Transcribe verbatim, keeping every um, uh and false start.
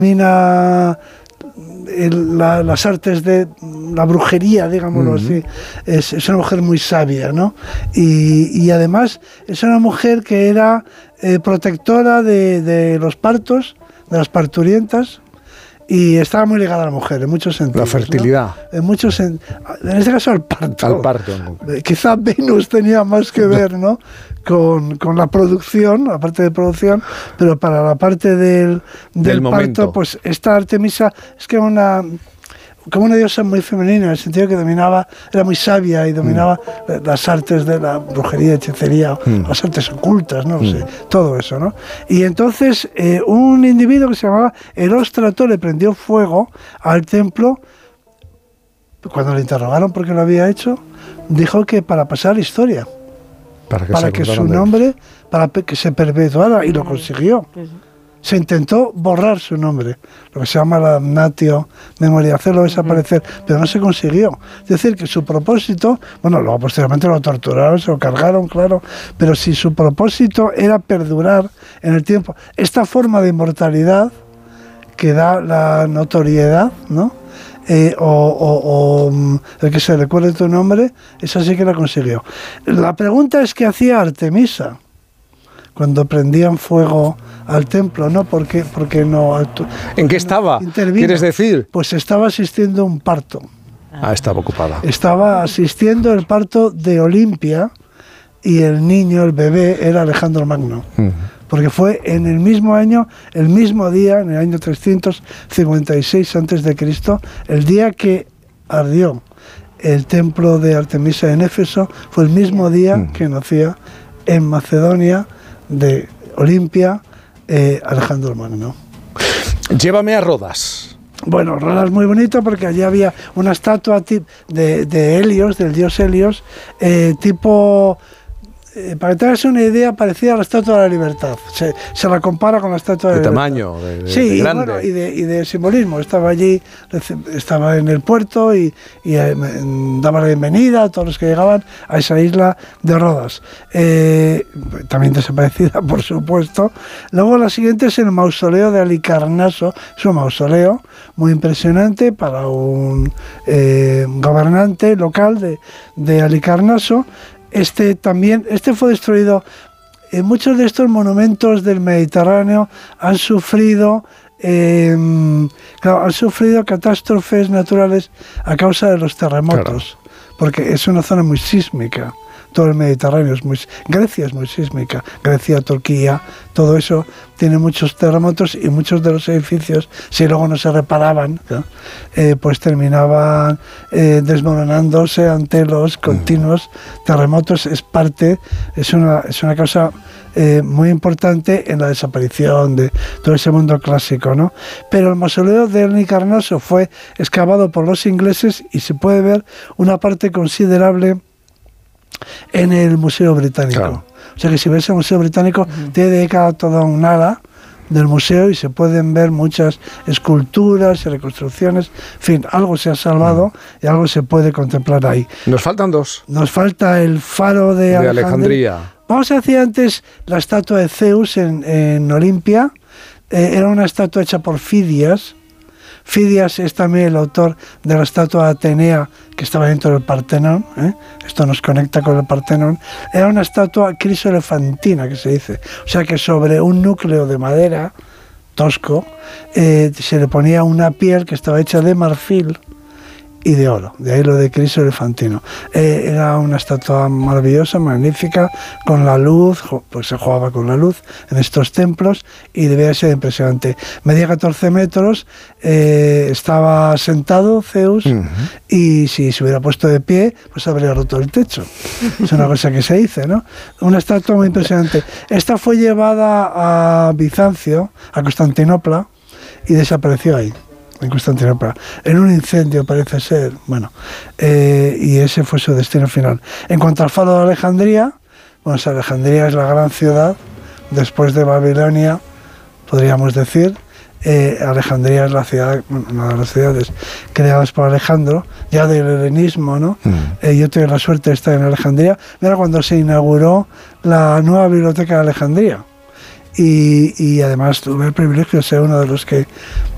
domina el, la, las artes de la brujería, digámoslo uh-huh. así. Es, es una mujer muy sabia, ¿no? Y, y además es una mujer que era eh, protectora de, de los partos, de las parturientas, y estaba muy ligada a la mujer en muchos sentidos. La fertilidad. ¿No? En muchos en, en este caso al parto. Al parto. Quizá Venus tenía más que ver, ¿no? Con, con la producción, la parte de producción, pero para la parte del, del, del parto, momento. Pues esta Artemisa es que una como una diosa muy femenina, en el sentido que dominaba, era muy sabia y dominaba mm. las artes de la brujería, hechicería, mm. las artes ocultas, no lo mm. sé, todo eso, ¿no? Y entonces eh, un individuo que se llamaba Eróstrato le prendió fuego al templo. Cuando le interrogaron por qué lo había hecho, dijo que para pasar historia, para que, para que su nombre, para que se perpetuara, y lo consiguió. Se intentó borrar su nombre, lo que se llama la damnatio memoria, hacerlo desaparecer, pero no se consiguió. Es decir, que su propósito, bueno, luego posteriormente lo torturaron, se lo cargaron, claro, pero si su propósito era perdurar en el tiempo, esta forma de inmortalidad que da la notoriedad, ¿no? Eh, o, o, o el que se recuerde tu nombre, esa sí que la consiguió. La pregunta es, ¿qué hacía Artemisa cuando prendían fuego al templo? ¿No? ¿Por qué, por qué no actu- ¿En qué estaba? Intervino? ¿Quieres decir? Pues estaba asistiendo a un parto. Ah, estaba ocupada. Estaba asistiendo al parto de Olimpia y el niño, el bebé, era Alejandro Magno. Uh-huh. Porque fue en el mismo año, el mismo día, en el año trescientos cincuenta y seis antes de Cristo, el día que ardió el templo de Artemisa en Éfeso, fue el mismo día uh-huh. que nacía en Macedonia de Olimpia eh, Alejandro Magno. Llévame a Rodas. Bueno, Rodas es muy bonito porque allí había una estatua de, de Helios, del dios Helios, eh, tipo... Eh, para que te hagas una idea, parecida a la Estatua de la Libertad. Se, se la compara con la Estatua de, de la tamaño, Libertad. De, de, sí, de y, grande. Bueno, y, de, y de simbolismo. Estaba allí, estaba en el puerto y, y eh, daba la bienvenida a todos los que llegaban a esa isla de Rodas. Eh, también desaparecida, por supuesto. Luego la siguiente es el mausoleo de Halicarnaso. Es un mausoleo muy impresionante para un eh, gobernante local de, de Halicarnaso. Este también, este fue destruido. Eh, muchos de estos monumentos del Mediterráneo han sufrido, eh, claro, han sufrido catástrofes naturales a causa de los terremotos, claro. Porque es una zona muy sísmica. Todo el Mediterráneo es muy... Grecia es muy sísmica. Grecia, Turquía, todo eso tiene muchos terremotos y muchos de los edificios, si luego no se reparaban, ¿no? eh, pues terminaban eh, desmoronándose ante los continuos terremotos. Es parte, es una, es una causa eh, muy importante en la desaparición de todo ese mundo clásico, ¿no? Pero el mausoleo de Halicarnaso fue excavado por los ingleses y se puede ver una parte considerable en el Museo Británico. Claro. O sea que si ves el Museo Británico, uh-huh. tiene dedicado toda un ala del museo y se pueden ver muchas esculturas y reconstrucciones. En fin, algo se ha salvado uh-huh. y algo se puede contemplar ahí. Nos faltan dos. Nos falta el faro de, de Alejandría. Alejandría. Vamos a decir antes la estatua de Zeus en, en Olimpia. Eh, era una estatua hecha por Fidias. Fidias es también el autor de la estatua de Atenea que estaba dentro del Partenón, ¿eh? Esto nos conecta con el Partenón. Era una estatua crisoelefantina, que se dice, o sea que sobre un núcleo de madera tosco eh, se le ponía una piel que estaba hecha de marfil y de oro, de ahí lo de crisoelefantino. Eh, era una estatua maravillosa, magnífica, con la luz, pues se jugaba con la luz en estos templos y debía ser impresionante. Medía catorce metros, eh, estaba sentado Zeus uh-huh. y si se hubiera puesto de pie, pues habría roto el techo. Es una cosa que se dice, ¿no? Una estatua muy impresionante. Esta fue llevada a Bizancio, a Constantinopla, y desapareció ahí. En Constantinopla, en un incendio parece ser, bueno, eh, y ese fue su destino final. En cuanto al faro de Alejandría, bueno, pues Alejandría es la gran ciudad, después de Babilonia, podríamos decir. Eh, Alejandría es la ciudad, una de las ciudades creadas por Alejandro, ya del helenismo, ¿no? Mm. Eh, yo tuve la suerte de estar en Alejandría. Mira cuando se inauguró la nueva biblioteca de Alejandría. Y, y además tuve el privilegio de ser uno de los que